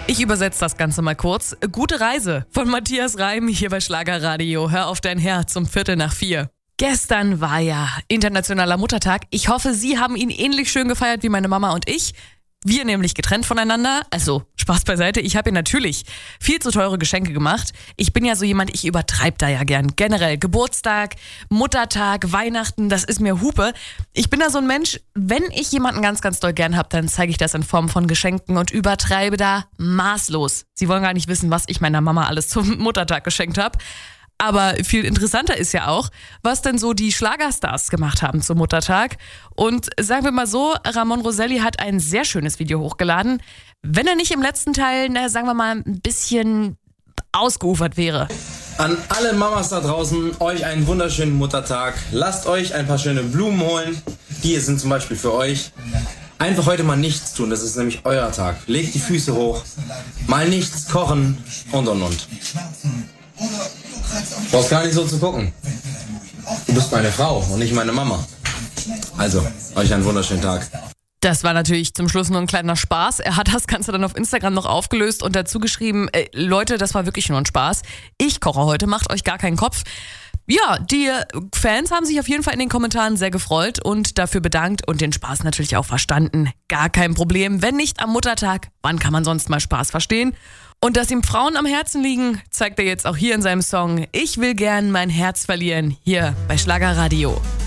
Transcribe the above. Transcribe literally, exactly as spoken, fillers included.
Ich übersetze das Ganze mal kurz. Gute Reise von Matthias Reim hier bei Schlagerradio. Hör auf dein Herz um Viertel nach vier. Gestern war ja Internationaler Muttertag. Ich hoffe, Sie haben ihn ähnlich schön gefeiert wie meine Mama und ich. Wir nämlich getrennt voneinander. Also, Spaß beiseite. Ich habe ihr natürlich viel zu teure Geschenke gemacht. Ich bin ja so jemand, ich übertreibe da ja gern. Generell Geburtstag, Muttertag, Weihnachten, das ist mir Hupe. Ich bin da so ein Mensch, wenn ich jemanden ganz, ganz doll gern habe, dann zeige ich das in Form von Geschenken und übertreibe da maßlos. Sie wollen gar nicht wissen, was ich meiner Mama alles zum Muttertag geschenkt habe. Aber viel interessanter ist ja auch, was denn so die Schlagerstars gemacht haben zum Muttertag. Und sagen wir mal so, Ramon Roselli hat ein sehr schönes Video hochgeladen. Wenn er nicht im letzten Teil, na, sagen wir mal, ein bisschen ausgeufert wäre. An alle Mamas da draußen, euch einen wunderschönen Muttertag. Lasst euch ein paar schöne Blumen holen. Die hier sind zum Beispiel für euch. Einfach heute mal nichts tun, das ist nämlich euer Tag. Legt die Füße hoch, mal nichts kochen und und und. Du brauchst gar nicht so zu gucken. Du bist meine Frau und nicht meine Mama. Also, euch einen wunderschönen Tag. Das war natürlich zum Schluss nur ein kleiner Spaß. Er hat das Ganze dann auf Instagram noch aufgelöst und dazu geschrieben, äh, Leute, das war wirklich nur ein Spaß. Ich koche heute, macht euch gar keinen Kopf. Ja, die Fans haben sich auf jeden Fall in den Kommentaren sehr gefreut und dafür bedankt und den Spaß natürlich auch verstanden. Gar kein Problem. Wenn nicht am Muttertag, wann kann man sonst mal Spaß verstehen? Und dass ihm Frauen am Herzen liegen, zeigt er jetzt auch hier in seinem Song Ich will gern mein Herz verlieren, hier bei Schlagerradio.